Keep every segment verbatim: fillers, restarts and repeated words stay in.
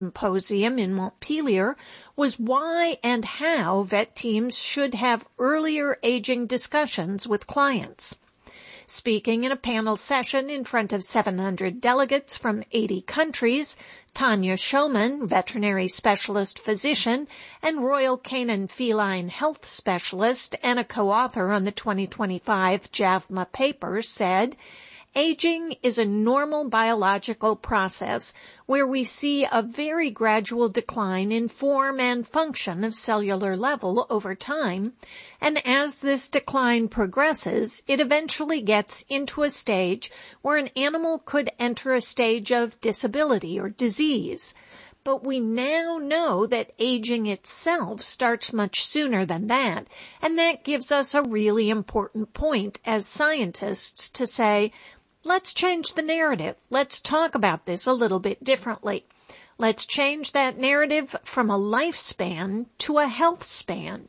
Symposium in Montpelier was why and how vet teams should have earlier aging discussions with clients. Speaking in a panel session in front of seven hundred delegates from eighty countries, Tanya Schoeman, veterinary specialist physician and Royal Canin feline health specialist and a co-author on the twenty twenty-five J A V M A paper, said, "Aging is a normal biological process where we see a very gradual decline in form and function of cellular level over time, and as this decline progresses, it eventually gets into a stage where an animal could enter a stage of disability or disease. But we now know that aging itself starts much sooner than that, and that gives us a really important point as scientists to say, let's change the narrative. Let's talk about this a little bit differently. Let's change that narrative from a lifespan to a health span."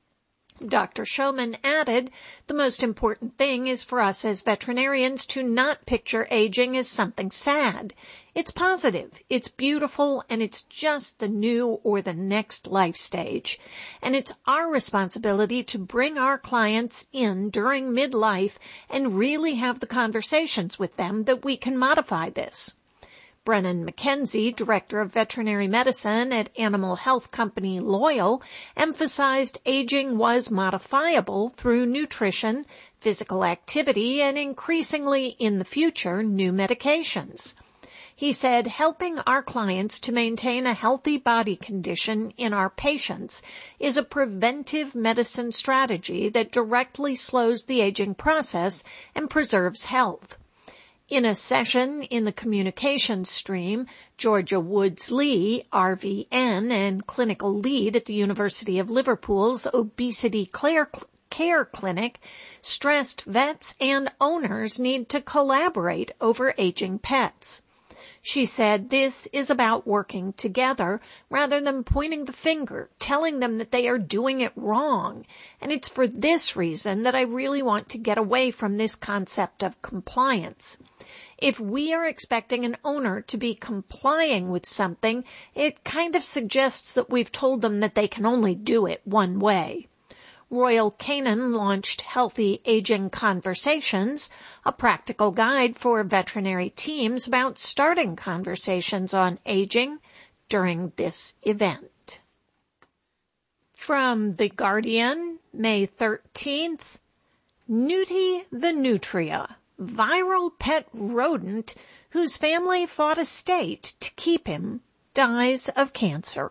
Doctor Schoeman added, "The most important thing is for us as veterinarians to not picture aging as something sad. It's positive, it's beautiful, and it's just the new or the next life stage. And it's our responsibility to bring our clients in during midlife and really have the conversations with them that we can modify this." Brennan McKenzie, director of veterinary medicine at animal health company Loyal, emphasized aging was modifiable through nutrition, physical activity, and increasingly in the future, new medications. He said, "Helping our clients to maintain a healthy body condition in our patients is a preventive medicine strategy that directly slows the aging process and preserves health." In a session in the communications stream, Georgia Woods-Lee, R V N and clinical lead at the University of Liverpool's Obesity Care Clinic, stressed vets and owners need to collaborate over aging pets. She said this is about working together rather than pointing the finger, telling them that they are doing it wrong. And it's for this reason that I really want to get away from this concept of compliance. If we are expecting an owner to be complying with something, it kind of suggests that we've told them that they can only do it one way. Royal Canin launched Healthy Aging Conversations, a practical guide for veterinary teams about starting conversations on aging during this event. From The Guardian, May thirteenth, Newty the Nutria, viral pet rodent whose family fought a state to keep him, dies of cancer.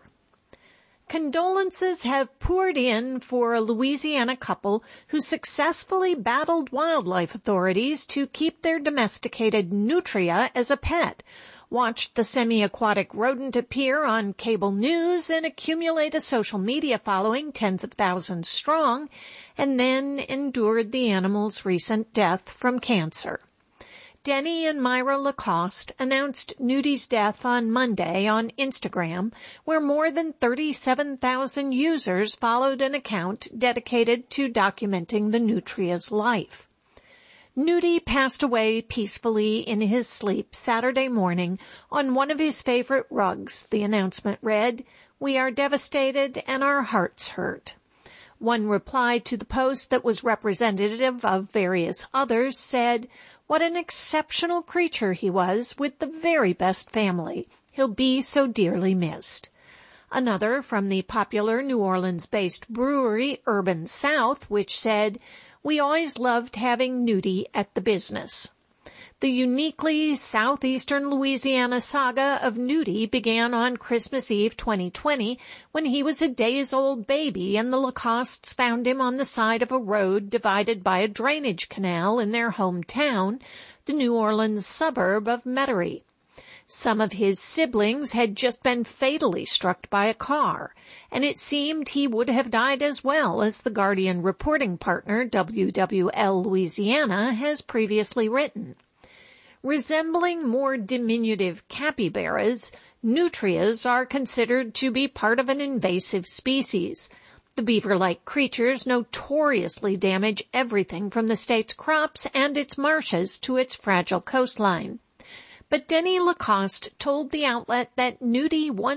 Condolences have poured in for a Louisiana couple who successfully battled wildlife authorities to keep their domesticated nutria as a pet, watched the semi-aquatic rodent appear on cable news and accumulate a social media following tens of thousands strong, and then endured the animal's recent death from cancer. Denny and Myra Lacoste announced Newty's death on Monday on Instagram, where more than thirty-seven thousand users followed an account dedicated to documenting the nutria's life. Newty passed away peacefully in his sleep Saturday morning on one of his favorite rugs. The announcement read, "We are devastated and our hearts hurt." One reply to the post that was representative of various others said, "What an exceptional creature he was with the very best family. He'll be so dearly missed." Another from the popular New Orleans-based brewery Urban South, which said, "We always loved having Newty at the business." The uniquely southeastern Louisiana saga of Newty began on Christmas Eve twenty twenty when he was a days-old baby and the Lacostes found him on the side of a road divided by a drainage canal in their hometown, the New Orleans suburb of Metairie. Some of his siblings had just been fatally struck by a car, and it seemed he would have died as well, as the Guardian reporting partner W W L Louisiana has previously written. Resembling more diminutive capybaras, nutrias are considered to be part of an invasive species. The beaver-like creatures notoriously damage everything from the state's crops and its marshes to its fragile coastline. But Denny Lacoste told the outlet that Nudie